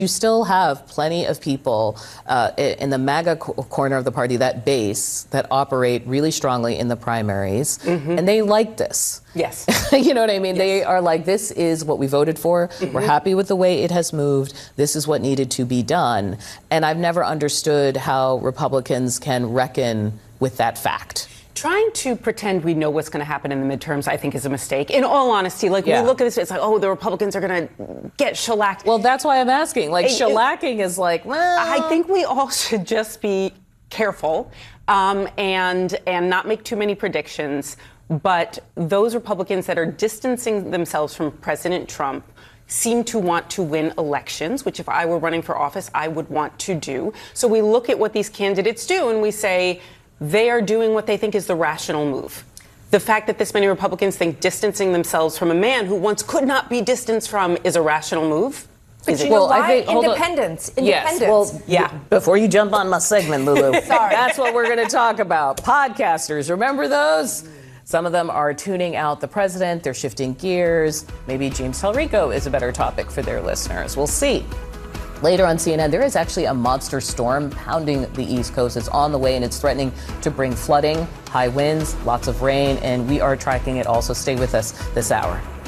You still have plenty of people in the MAGA corner of the party, that base, that operate really strongly in the primaries, and they like this. Yes. You know what I mean? Yes. They are like, this is what we voted for. We're happy with the way it has moved. This is what needed to be done. And I've never understood how Republicans can reckon with that fact. Trying to pretend we know what's going to happen in the midterms, I think, is a mistake. In all honesty, like, we look at this, it's like, oh, the Republicans are going to get shellacked. Well, that's why I'm asking. Like, shellacking is like, well... I think we all should just be careful and not make too many predictions. But those Republicans that are distancing themselves from President Trump seem to want to win elections, which if I were running for office, I would want to do. So we look at what these candidates do and we say, they are doing what they think is the rational move. The fact that this many Republicans think distancing themselves from a man who once could not be distanced from is a rational move. But you know why? Independence. Yes. Well, before you jump on my segment, Lulu, sorry. That's what we're going to talk about. Podcasters, remember those? Some of them are tuning out the president. They're shifting gears. Maybe James Talrico is a better topic for their listeners. We'll see. Later on CNN, there is actually a monster storm pounding the East Coast. It's on the way, and it's threatening to bring flooding, high winds, lots of rain, and we are tracking it all. So stay with us this hour.